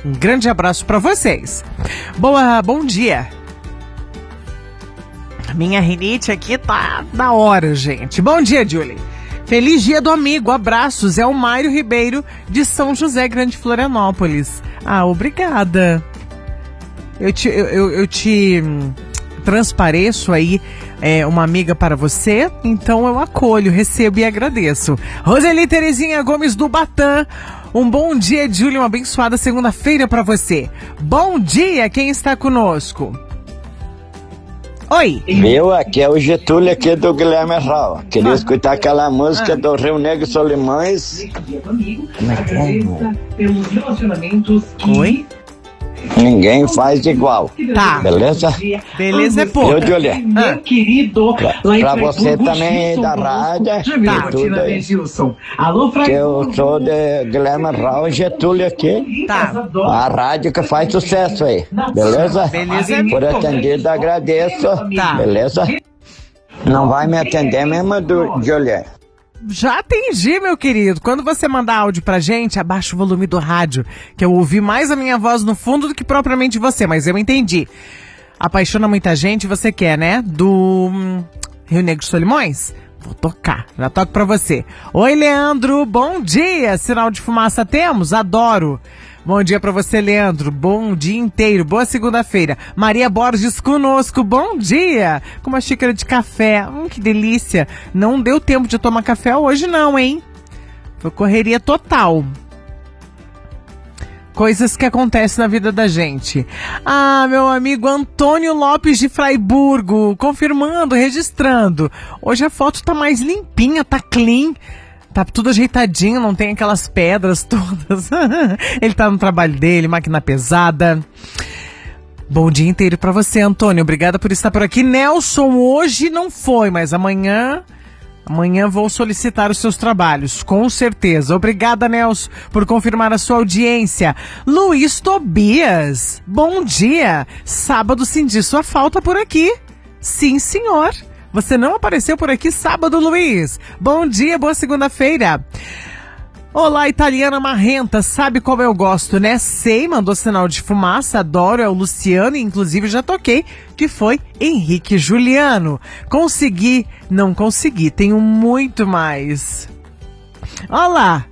Um grande abraço para vocês. Bom dia. Minha rinite aqui tá da hora, gente. Bom dia, Julie. Feliz dia do amigo. Abraços. É o Mário Ribeiro de São José, Grande Florianópolis. Ah, obrigada. Eu te transpareço aí uma amiga para você, então eu acolho, recebo e agradeço. Roseli Terezinha Gomes do Batã. Um bom dia, Júlia, uma abençoada segunda-feira para você. Bom dia, quem está conosco? Oi. Meu, aqui é o Getúlio aqui do Guilherme Rau. Queria escutar aquela música do Rio Negro Solimões. Como é que é? Oi? Ninguém faz igual. Tá. Beleza? Beleza é pouco. Eu, Julia. Meu querido, Pra você também da rádio. Tá. Tudo aí. Alô, Que eu sou de Guilherme Rau, Getúlio aqui. Tá. A rádio que faz sucesso aí. Beleza? Beleza é Por pouco. atendido, agradeço. Tá. Beleza? Não vai me atender mesmo, Julia? Já atendi, meu querido. Quando você mandar áudio pra gente, abaixa o volume do rádio, que eu ouvi mais a minha voz no fundo do que propriamente você, mas eu entendi. Apaixona muita gente, você quer, né? Do Rio Negro Solimões? Vou tocar, já toco pra você. Oi, Leandro, bom dia. Sinal de fumaça temos? Adoro. Bom dia pra você, Leandro. Bom dia inteiro. Boa segunda-feira. Maria Borges conosco. Bom dia. Com uma xícara de café. Que delícia. Não deu tempo de tomar café hoje não, hein? Foi correria total. Coisas que acontecem na vida da gente. Ah, meu amigo Antônio Lopes de Fraiburgo. Confirmando, registrando. Hoje a foto tá mais limpinha, tá clean. Tá tudo ajeitadinho, não tem aquelas pedras todas. Ele tá no trabalho dele, máquina pesada. Bom dia inteiro pra você, Antônio. Obrigada por estar por aqui. Nelson, hoje não foi, mas amanhã vou solicitar os seus trabalhos, com certeza. Obrigada, Nelson, por confirmar a sua audiência. Luiz Tobias, bom dia. Sábado senti sua falta por aqui. Sim, senhor. Você não apareceu por aqui sábado, Luiz. Bom dia, boa segunda-feira. Olá, italiana marrenta. Sabe como eu gosto, né? Sei, mandou sinal de fumaça. Adoro, é o Luciano. Inclusive, já toquei, que foi Henrique Juliano. Consegui, não consegui. Tenho muito mais. Olá.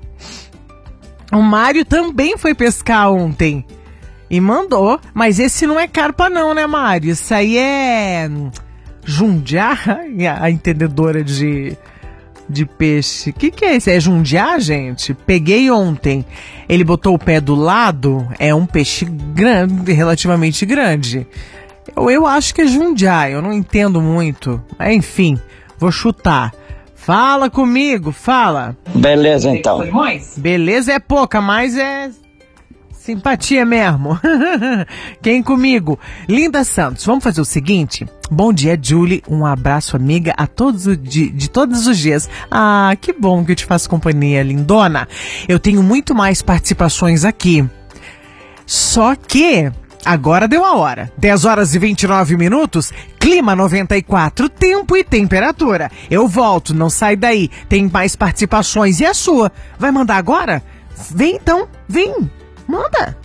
O Mário também foi pescar ontem. E mandou. Mas esse não é carpa não, né, Mário? Isso aí é... Jundiá, a entendedora de peixe. Que é isso? É jundiá, gente? Peguei ontem. Ele botou o pé do lado. É um peixe grande, relativamente grande. Eu acho que é jundiá. Eu não entendo muito. Enfim, vou chutar. Fala comigo, fala. Beleza, então. Beleza é pouca, mas é... simpatia mesmo. Quem comigo? Linda Santos, vamos fazer o seguinte? Bom dia, Julie. Um abraço, amiga, a todos de todos os dias. Ah, que bom que eu te faço companhia, lindona. Eu tenho muito mais participações aqui. Só que agora deu a hora. 10 horas e 29 minutos, clima 94, tempo e temperatura. Eu volto, não sai daí. Tem mais participações. E a sua? Vai mandar agora? Vem então, vem. Manda.